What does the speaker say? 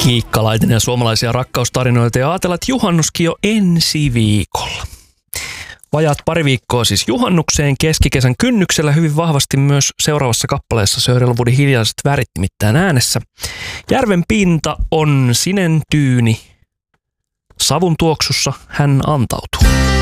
Miikka Laitinen ja suomalaisia rakkaustarinoita ja ajatellaan, että juhannuskin jo ensi viikolla. Vajaat pari viikkoa siis juhannukseen, keskikesän kynnyksellä hyvin vahvasti myös seuraavassa kappaleessa Sir Elwoodin Hiljaiset värit nimittäin äänessä. Järven pinta on sinen tyyni, savun tuoksussa hän antautuu.